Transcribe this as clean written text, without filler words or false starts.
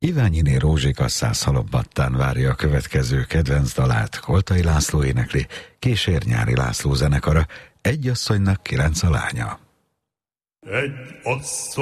Iványiné Rózsika Szászhalombattán várja a következő kedvenc dalát. Koltai László énekli, Késér-Nyári László zenekara. Egy asszonynak 9 a lánya. Egy asszony